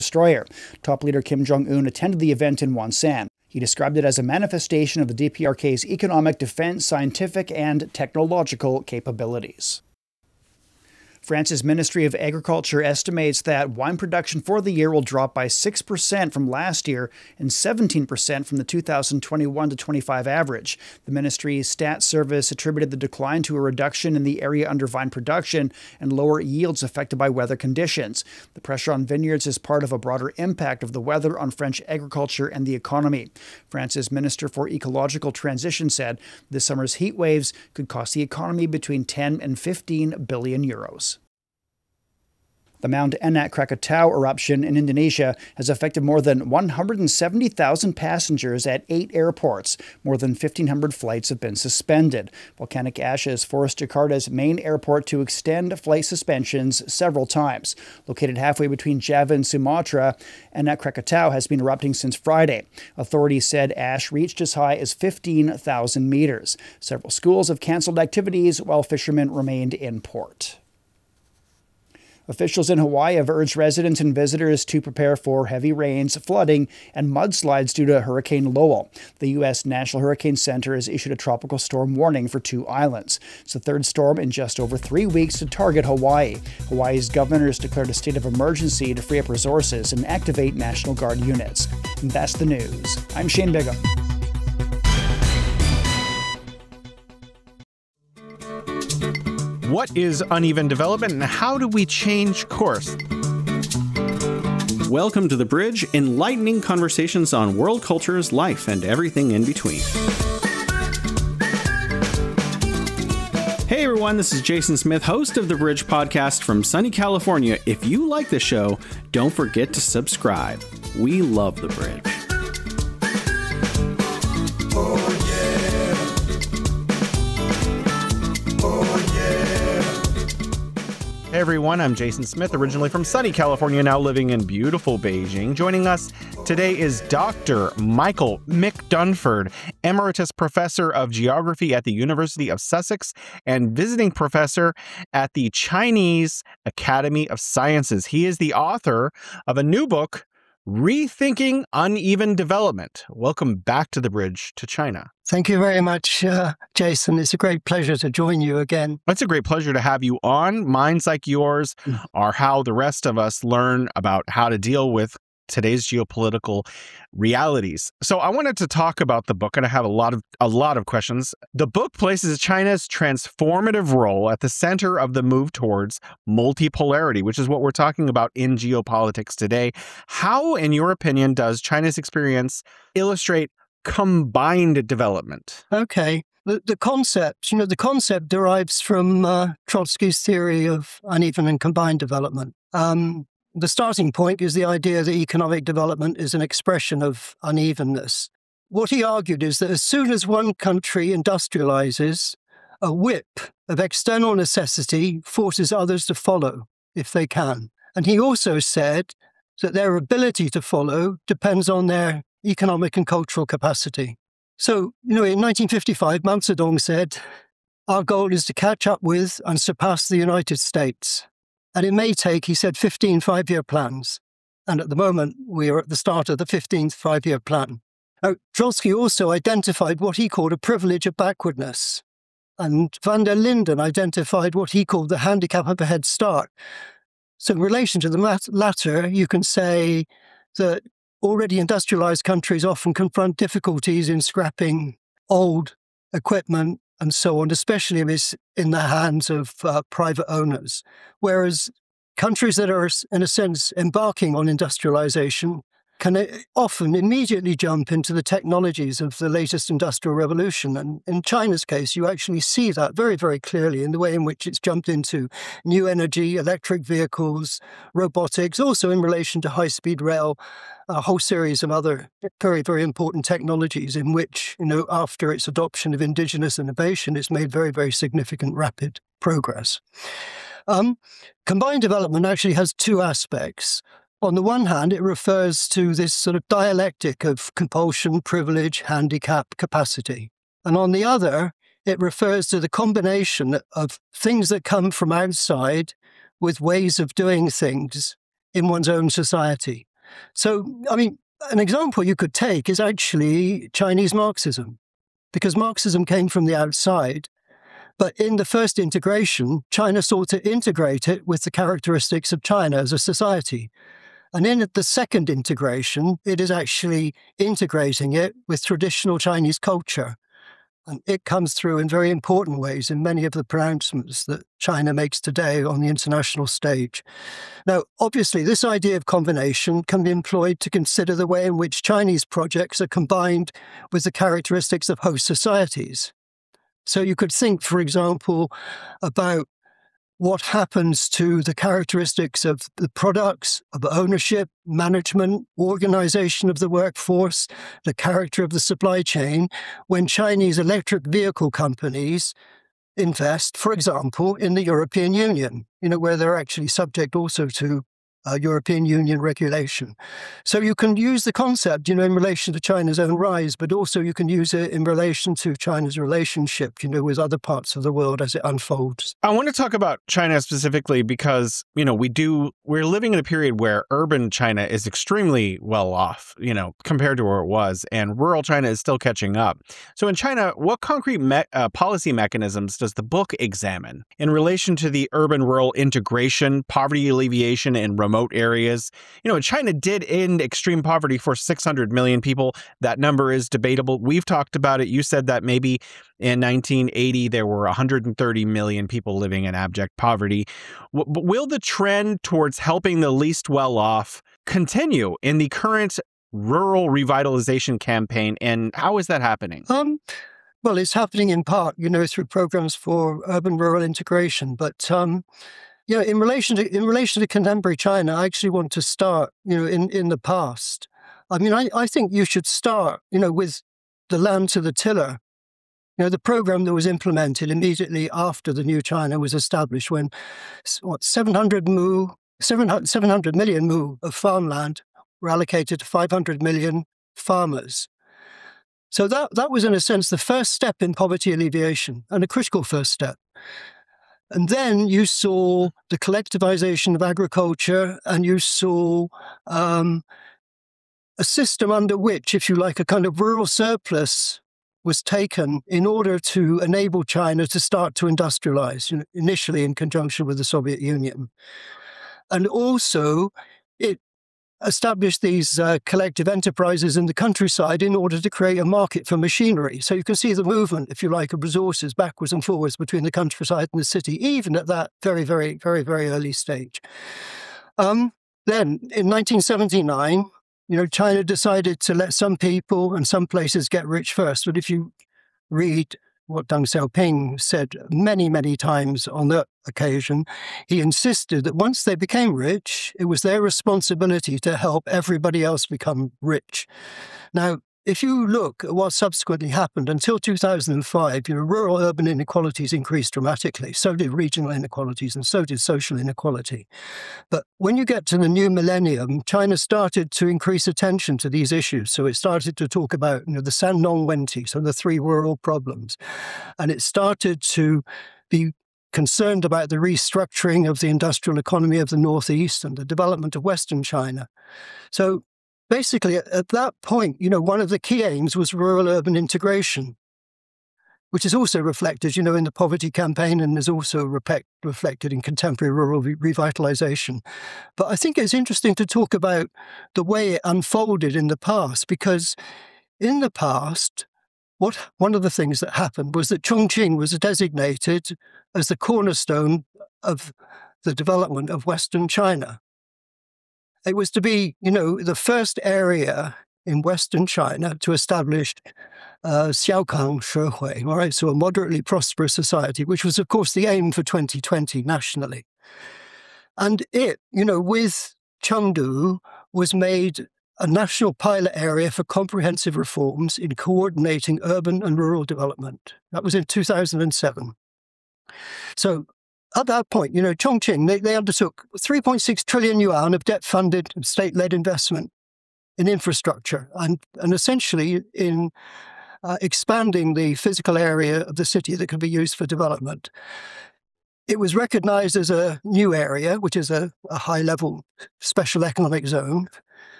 destroyer. Top leader Kim Jong-un attended the event in Wonsan. He described it as a manifestation of the DPRK's economic, defense, scientific, and technological capabilities. France's Ministry of Agriculture estimates that wine production for the year will drop by 6% from last year and 17% from the 2021-25 average. The ministry's stats service attributed the decline to a reduction in the area under vine production and lower yields affected by weather conditions. The pressure on vineyards is part of a broader impact of the weather on French agriculture and the economy. France's Minister for Ecological Transition said this summer's heat waves could cost the economy between 10 and 15 billion euros. The Mount Anak Krakatau eruption in Indonesia has affected more than 170,000 passengers at 8 airports. More than 1,500 flights have been suspended. Volcanic ashes forced Jakarta's main airport to extend flight suspensions several times. Located halfway between Java and Sumatra, Anak Krakatau has been erupting since Friday. Authorities said ash reached as high as 15,000 meters. Several schools have canceled activities while fishermen remained in port. Officials in Hawaii have urged residents and visitors to prepare for heavy rains, flooding, and mudslides due to Hurricane Lowell. The U.S. National Hurricane Center has issued a tropical storm warning for 2 islands. It's the third storm in just over 3 weeks to target Hawaii. Hawaii's governor has declared a state of emergency to free up resources and activate National Guard units. And that's the news. I'm Shane Bigham. What is uneven development and how do we change course? Welcome to The Bridge, enlightening conversations on world cultures, life, and everything in between. Hey everyone, this is Jason Smith, host of The Bridge podcast from sunny California. If you like the show, don't forget to subscribe. We love The Bridge. Hey everyone, I'm Jason Smith, originally from sunny California, now living in beautiful Beijing. Joining us today is Dr. Michael McDunford, Emeritus Professor of Geography at the University of Sussex and visiting professor at the Chinese Academy of Sciences. He is the author of a new book, Rethinking Uneven Development. Welcome back to The Bridge to China. Thank you very much, Jason. It's a great pleasure to join you again. It's a great pleasure to have you on. Minds like yours are how the rest of us learn about how to deal with today's geopolitical realities. So I wanted to talk about the book, and I have a lot of questions. The book places China's transformative role at the center of the move towards multipolarity, which is what we're talking about in geopolitics today. How, in your opinion, does China's experience illustrate combined development? Okay. The concept derives from Trotsky's theory of uneven and combined development. The starting point is the idea that economic development is an expression of unevenness. What he argued is that as soon as one country industrializes, a whip of external necessity forces others to follow if they can. And he also said that their ability to follow depends on their economic and cultural capacity. So, in 1955, Mao Zedong said, our goal is to catch up with and surpass the United States. And it may take, he said, 15 five-year plans. And at the moment, we are at the start of the 15th five-year plan. Now, Trotsky also identified what he called a privilege of backwardness. And van der Linden identified what he called the handicap of a head start. So in relation to the latter, you can say that already industrialized countries often confront difficulties in scrapping old equipment and so on, especially if it's in the hands of private owners. Whereas countries that are, in a sense, embarking on industrialization can often immediately jump into the technologies of the latest industrial revolution. And in China's case, you actually see that very, very clearly in the way in which it's jumped into new energy, electric vehicles, robotics, also in relation to high-speed rail, a whole series of other very, very important technologies in which, after its adoption of indigenous innovation, it's made very, very significant rapid progress. Combined development actually has 2 aspects. On the one hand, it refers to this sort of dialectic of compulsion, privilege, handicap, capacity. And on the other, it refers to the combination of things that come from outside with ways of doing things in one's own society. So, I mean, an example you could take is actually Chinese Marxism, because Marxism came from the outside. But in the first integration, China sought to integrate it with the characteristics of China as a society. And in the second integration, it is actually integrating it with traditional Chinese culture. And it comes through in very important ways in many of the pronouncements that China makes today on the international stage. Now, obviously, this idea of combination can be employed to consider the way in which Chinese projects are combined with the characteristics of host societies. So you could think, for example, about what happens to the characteristics of the products, of ownership, management, organization of the workforce, the character of the supply chain, when Chinese electric vehicle companies invest, for example, in the European Union, where they're actually subject also to European Union regulation. So you can use the concept, in relation to China's own rise, but also you can use it in relation to China's relationship, with other parts of the world as it unfolds. I want to talk about China specifically because, we're living in a period where urban China is extremely well off, compared to where it was, and rural China is still catching up. So in China, what concrete policy mechanisms does the book examine in relation to the urban-rural integration, poverty alleviation, and remote areas? China did end extreme poverty for 600 million people. That number is debatable. We've talked about it. You said that maybe in 1980, there were 130 million people living in abject poverty. But will the trend towards helping the least well-off continue in the current rural revitalization campaign? And how is that happening? Well, it's happening in part, through programs for urban-rural integration. But in relation to contemporary China, I actually want to start, in the past. I mean, I think you should start, with the land to the tiller. The program that was implemented immediately after the new China was established, when 700 million mu of farmland were allocated to 500 million farmers. So that was, in a sense, the first step in poverty alleviation, and a critical first step. And then you saw the collectivization of agriculture, and you saw a system under which, if you like, a kind of rural surplus was taken in order to enable China to start to industrialize, initially in conjunction with the Soviet Union. And also, it established these collective enterprises in the countryside in order to create a market for machinery. So you can see the movement, if you like, of resources backwards and forwards between the countryside and the city, even at that very, very, very, very early stage. Then, in 1979, China decided to let some people and some places get rich first. But if you read what Deng Xiaoping said many, many times on that occasion, he insisted that once they became rich, it was their responsibility to help everybody else become rich. Now, if you look at what subsequently happened, until 2005, rural-urban inequalities increased dramatically. So did regional inequalities, and so did social inequality. But when you get to the new millennium, China started to increase attention to these issues. So it started to talk about the Sannong Wenti, so the three rural problems. And it started to be concerned about the restructuring of the industrial economy of the Northeast and the development of Western China. So basically, at that point, one of the key aims was rural-urban integration, which is also reflected, in the poverty campaign, and is also reflected in contemporary rural revitalization. But I think it's interesting to talk about the way it unfolded in the past, because in the past, one of the things that happened was that Chongqing was designated as the cornerstone of the development of Western China. It was to be, the first area in Western China to establish Xiaokang Shehui, all right, so a moderately prosperous society, which was, of course, the aim for 2020 nationally. And it, with Chengdu, was made a national pilot area for comprehensive reforms in coordinating urban and rural development. That was in 2007. So at that point, Chongqing, they undertook 3.6 trillion yuan of debt-funded state-led investment in infrastructure and essentially in expanding the physical area of the city that could be used for development. It was recognized as a new area, which is a high-level special economic zone.